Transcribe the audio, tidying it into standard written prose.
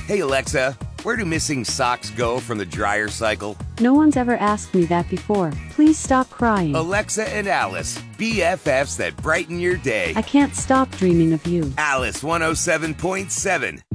Hey Alexa, where do missing socks go from the dryer cycle? No one's ever asked me that before. Please stop crying. Alexa and Alice, BFFs that brighten your day. I can't stop dreaming of you. Alice 107.7.